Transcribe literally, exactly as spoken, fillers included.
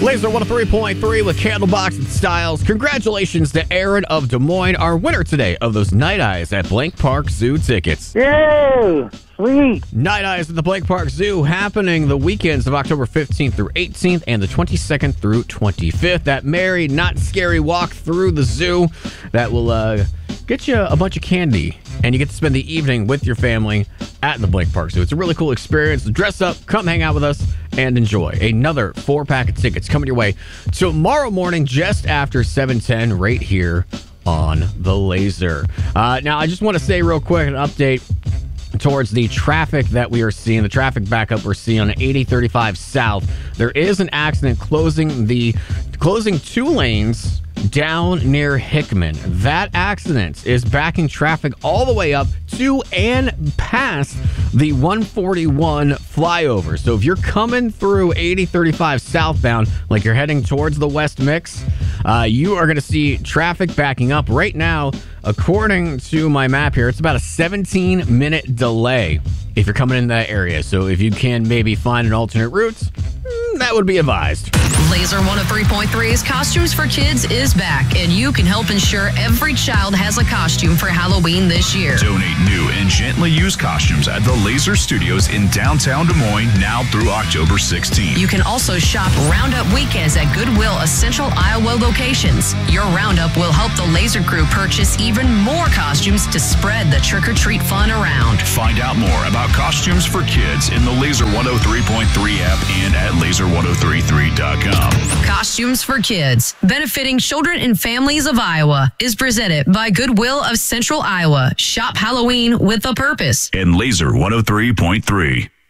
Laser one oh three point three with Candlebox and Styles. Congratulations to Aaron of Des Moines, our winner today of those Night Eyes at Blank Park Zoo tickets. Yay! Sweet! Night Eyes at the Blank Park Zoo happening the weekends of October fifteenth through eighteenth and the twenty-second through twenty-fifth. That merry, not scary walk through the zoo that will uh, get you a bunch of candy, and you get to spend the evening with your family at the Blank Park Zoo. It's a really cool experience. Dress up, come hang out with us, and enjoy. Another four-pack of tickets coming your way tomorrow morning just after seven ten right here on The Laser. Uh, now, I just want to say real quick, an update towards the traffic that we are seeing, the traffic backup we're seeing on eighty thirty-five South. There is an accident closing the closing two lanes down near Hickman. That accident is backing traffic all the way up to and past the one forty-one flyover. So if you're coming through eighty thirty-five southbound, like you're heading towards the West Mix, uh, you are going to see traffic backing up right now. According to my map here, it's about a seventeen minute delay if you're coming in that area. So if you can maybe find an alternate route, that would be advised. Laser one oh three point three's Costumes for Kids is back, and you can help ensure every child has a costume for Halloween this year. Donate new and gently used costumes at the Laser Studios in downtown Des Moines now through October sixteenth. You can also shop Roundup weekends at Goodwill Essential Iowa locations. Your Roundup will help the Laser crew purchase even more costumes to spread the trick-or-treat fun around. Find out more about Costumes for Kids in the Laser one oh three point three app and at laser one oh three three dot com. Costumes for Kids, benefiting children and families of Iowa, is presented by Goodwill of Central Iowa. Shop Halloween with a purpose. And Laser one oh three point three.